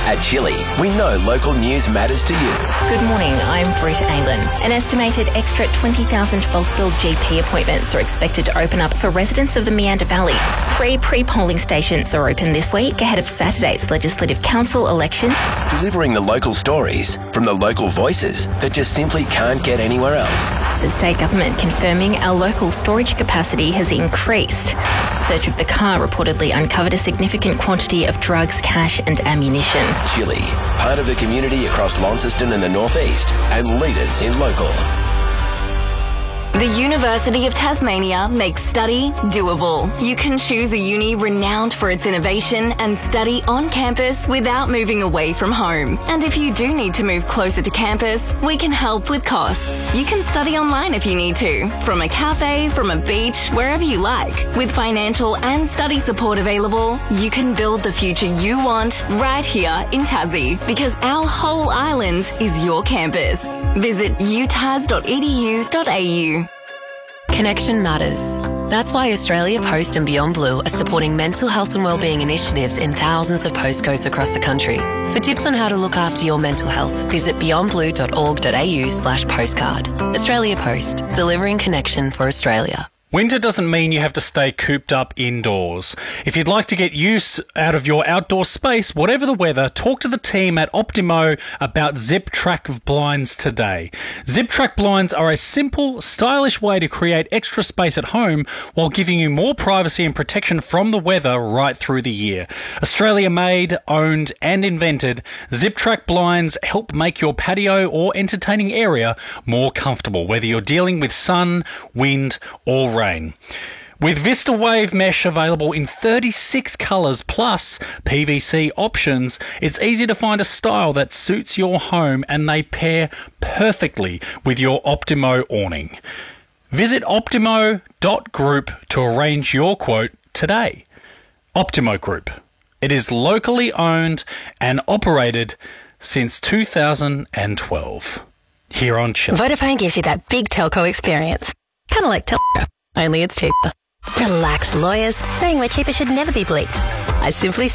At Chili, we know local news matters to you. Good morning, I'm Britt Aylan. An estimated extra 20,000 bulk-billed GP appointments are expected to open up for residents of the Meander Valley. 3 pre-polling stations are open this week ahead of Saturday's Legislative Council election. Delivering the local stories from the local voices that just simply can't get anywhere else. The state government confirming our local storage capacity has increased. Search of the car reportedly uncovered a significant quantity of drugs, cash and ammunition. Chili, part of the community across Launceston and the northeast, and leaders in local. The University of Tasmania makes study doable. You can choose a uni renowned for its innovation and study on campus without moving away from home. And if you do need to move closer to campus, we can help with costs. You can study online if you need to, from a cafe, from a beach, wherever you like. With financial and study support available, you can build the future you want right here in Tassie, because our whole island is your campus. Visit utas.edu.au. Connection matters. That's why Australia Post and Beyond Blue are supporting mental health and wellbeing initiatives in thousands of postcodes across the country. For tips on how to look after your mental health, visit beyondblue.org.au/postcard. Australia Post, delivering connection for Australia. Winter doesn't mean you have to stay cooped up indoors. If you'd like to get use out of your outdoor space, whatever the weather, talk to the team at Optimo about Zip Track blinds today. Zip Track blinds are a simple, stylish way to create extra space at home while giving you more privacy and protection from the weather right through the year. Australia made, owned and invented, Zip Track blinds help make your patio or entertaining area more comfortable, whether you're dealing with sun, wind or rain. With Vista Wave Mesh available in 36 colours plus PVC options, it's easy to find a style that suits your home and they pair perfectly with your Optimo awning. Visit optimo.group to arrange your quote today. Optimo Group. It is locally owned and operated since 2012. Here on Chill. Vodafone gives you that big telco experience. Kind of like Telco, only it's cheaper. Relax, lawyers. Saying we're cheaper should never be bleeped. I simply